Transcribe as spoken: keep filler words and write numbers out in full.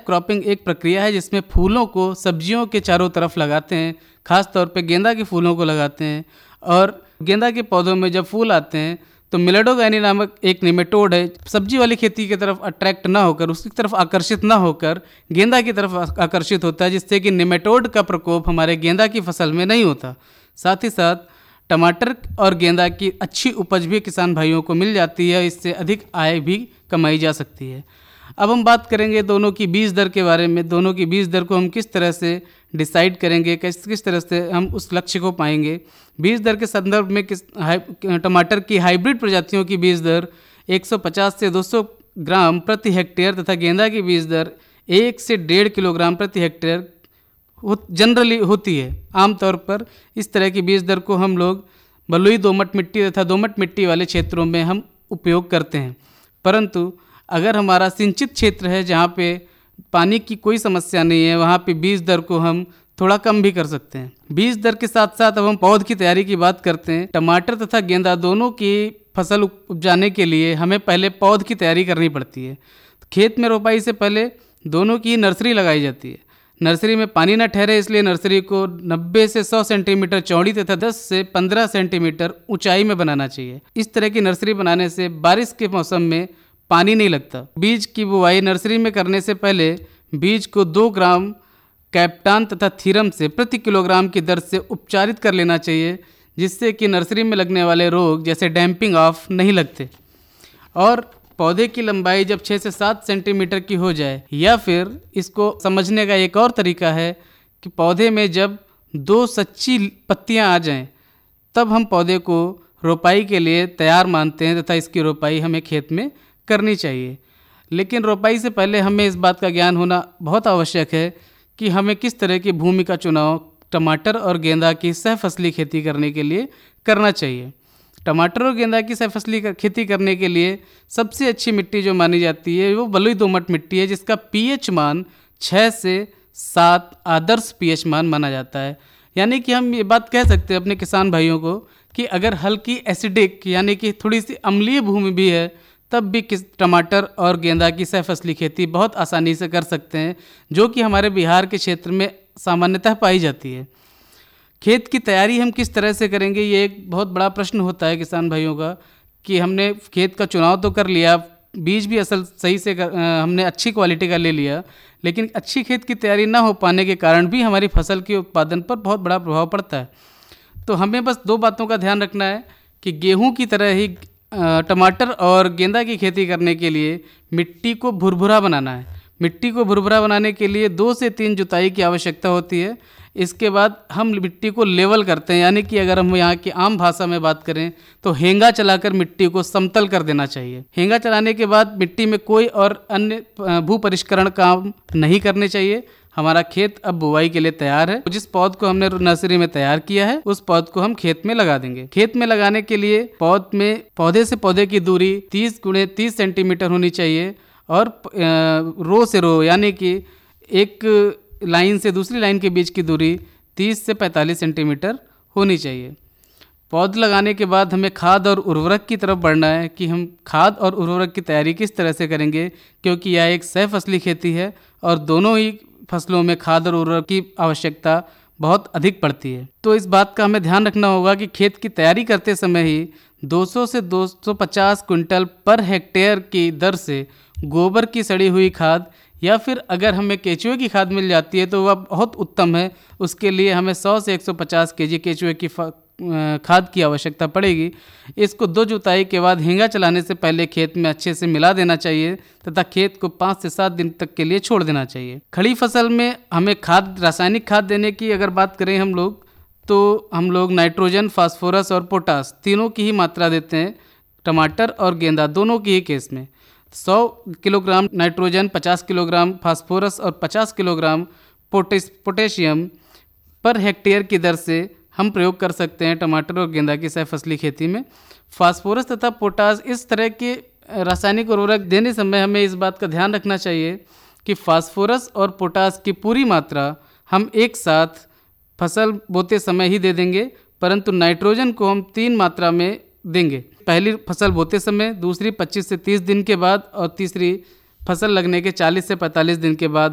Cropping एक प्रक्रिया है जिसमें फूलों को सब्जियों के चारों तरफ लगाते हैं, खास तौर पे गेंदा के फूलों को लगाते हैं। और गेंदा के पौधों में जब फूल आते हैं तो मिलेडोगानी नामक एक निमेटोड है, सब्जी वाली खेती की तरफ अट्रैक्ट ना होकर, उसकी तरफ आकर्षित ना होकर गेंदा की तरफ आकर्षित होता है, जिससे कि निमेटोड का प्रकोप हमारे गेंदा की फसल में नहीं होता। साथ ही साथ टमाटर और गेंदा की अच्छी उपज भी किसान भाइयों को मिल जाती है, इससे अधिक आय भी कमाई जा सकती है। अब हम बात करेंगे दोनों की बीज दर के बारे में। दोनों की बीज दर को हम किस तरह से डिसाइड करेंगे, किस किस तरह से हम उस लक्ष्य को पाएंगे। बीज दर के संदर्भ में किस टमाटर की हाइब्रिड प्रजातियों की बीज दर एक सौ पचास से दो सौ ग्राम प्रति हेक्टेयर तथा गेंदा की बीज दर एक से डेढ़ किलोग्राम प्रति हेक्टेयर जनरली होती है। आमतौर पर इस तरह की बीज दर को हम लोग बलुई दोमट मिट्टी तथा दोमट मिट्टी वाले क्षेत्रों में हम उपयोग करते हैं। परंतु अगर हमारा सिंचित क्षेत्र है जहाँ पे पानी की कोई समस्या नहीं है, वहाँ पे बीज दर को हम थोड़ा कम भी कर सकते हैं। बीज दर के साथ साथ अब हम पौध की तैयारी की बात करते हैं। टमाटर तथा गेंदा दोनों की फसल उपजाने के लिए हमें पहले पौध की तैयारी करनी पड़ती है। खेत में रोपाई से पहले दोनों की नर्सरी लगाई जाती है। नर्सरी में पानी न ठहरे इसलिए नर्सरी को नब्बे से सौ सेंटीमीटर चौड़ी तथा दस से पंद्रह सेंटीमीटर ऊंचाई में बनाना चाहिए। इस तरह की नर्सरी बनाने से बारिश के मौसम में पानी नहीं लगता। बीज की बुवाई नर्सरी में करने से पहले बीज को दो ग्राम कैप्टान तथा थीरम से प्रति किलोग्राम की दर से उपचारित कर लेना चाहिए, जिससे कि नर्सरी में लगने वाले रोग जैसे डैम्पिंग ऑफ नहीं लगते। और पौधे की लंबाई जब छः से सात सेंटीमीटर की हो जाए, या फिर इसको समझने का एक और तरीका है कि पौधे में जब दो सच्ची पत्तियां आ जाएं, तब हम पौधे को रोपाई के लिए तैयार मानते हैं तथा इसकी रोपाई हमें खेत में करनी चाहिए। लेकिन रोपाई से पहले हमें इस बात का ज्ञान होना बहुत आवश्यक है कि हमें किस तरह की भूमि का चुनाव टमाटर और गेंदा की सहफसली खेती करने के लिए करना चाहिए। टमाटर और गेंदा की सहफसली खेती करने के लिए सबसे अच्छी मिट्टी जो मानी जाती है वो बलुई दोमट मिट्टी है, जिसका पीएच मान छः से सात आदर्श पीएच मान माना जाता है। यानी कि हम ये बात कह सकते हैं अपने किसान भाइयों को कि अगर हल्की एसिडिक यानी कि थोड़ी सी अम्लीय भूमि भी है, तब भी किस टमाटर और गेंदा की सहफसली खेती बहुत आसानी से कर सकते हैं, जो कि हमारे बिहार के क्षेत्र में सामान्यतः पाई जाती है। खेत की तैयारी हम किस तरह से करेंगे, ये एक बहुत बड़ा प्रश्न होता है किसान भाइयों का कि हमने खेत का चुनाव तो कर लिया, बीज भी असल सही से कर, हमने अच्छी क्वालिटी का ले लिया, लेकिन अच्छी खेत की तैयारी ना हो पाने के कारण भी हमारी फसल के उत्पादन पर बहुत बड़ा प्रभाव पड़ता है। तो हमें बस दो बातों का ध्यान रखना है कि गेहूं की तरह ही टमाटर और गेंदा की खेती करने के लिए मिट्टी को भुरभुरा बनाना है। मिट्टी को भुरभुरा बनाने के लिए दो से तीन जुताई की आवश्यकता होती है। इसके बाद हम मिट्टी को लेवल करते हैं, यानी कि अगर हम यहाँ की आम भाषा में बात करें तो हेंगा चलाकर मिट्टी को समतल कर देना चाहिए। हेंगा चलाने के बाद मिट्टी में कोई और अन्य भू परिष्करण काम नहीं करने चाहिए। हमारा खेत अब बुवाई के लिए तैयार है। जिस पौध को हमने नर्सरी में तैयार किया है उस पौध को हम खेत में लगा देंगे। खेत में लगाने के लिए पौध में पौधे से पौधे की दूरी तीस गुणे तीस सेंटीमीटर होनी चाहिए और रो से रो यानी कि एक लाइन से दूसरी लाइन के बीच की दूरी तीस से पैंतालीस सेंटीमीटर होनी चाहिए। पौध लगाने के बाद हमें खाद और उर्वरक की तरफ बढ़ना है कि हम खाद और उर्वरक की तैयारी किस तरह से करेंगे, क्योंकि यह एक सहफसली खेती है और दोनों ही फसलों में खाद और उर्वरक की आवश्यकता बहुत अधिक पड़ती है। तो इस बात का हमें ध्यान रखना होगा कि खेत की तैयारी करते समय ही दो सौ से दो सौ पचास क्विंटल पर हेक्टेयर की दर से गोबर की सड़ी हुई खाद या फिर अगर हमें केचुए की खाद मिल जाती है तो वह बहुत उत्तम है। उसके लिए हमें सौ से एक सौ पचास केजी केचुए की खाद की आवश्यकता पड़ेगी। इसको दो जुताई के बाद हेंगा चलाने से पहले खेत में अच्छे से मिला देना चाहिए तथा खेत को पाँच से सात दिन तक के लिए छोड़ देना चाहिए। खड़ी फसल में हमें खाद रासायनिक खाद देने की अगर बात करें हम लोग तो हम लोग नाइट्रोजन, फास्फोरस और पोटास तीनों की ही मात्रा देते हैं। टमाटर और गेंदा दोनों की ही केस में सौ किलोग्राम नाइट्रोजन, पचास किलोग्राम फास्फोरस और पचास kilogram potash potassium per hectare की दर से हम प्रयोग कर सकते हैं टमाटर और गेंदा की सहफसली खेती में। फास्फोरस तथा पोटास इस तरह के रासायनिक उर्वरक देने समय हमें इस बात का ध्यान रखना चाहिए कि फास्फोरस और पोटास की पूरी मात्रा हम एक साथ फसल बोते समय ही दे देंगे, परंतु नाइट्रोजन को हम तीन मात्रा में देंगे। पहली फसल बोते समय, दूसरी पच्चीस से तीस दिन के बाद और तीसरी फसल लगने के चालीस से पैंतालीस दिन के बाद